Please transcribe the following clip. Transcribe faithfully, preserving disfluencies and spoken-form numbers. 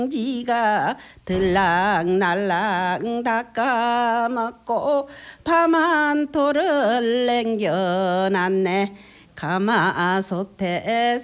지가 들락날락 다 까먹고 밤한 토를 남겨놨네. 가마솥에